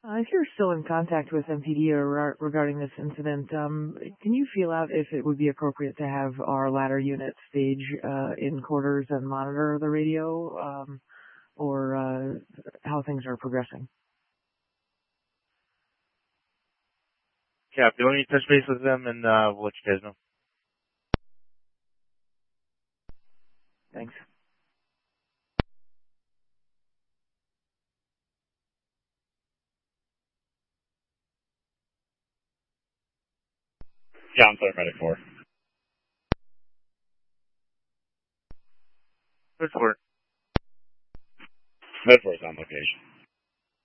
If you're still in contact with MPD regarding this incident, can you feel out if it would be appropriate to have our ladder unit stage in quarters and monitor the radio, or how things are progressing? Cap, let me touch base with them and we'll let you guys know. Thanks. Yeah, I'm sorry, Medic 4. Good for it. Med 4 is on location.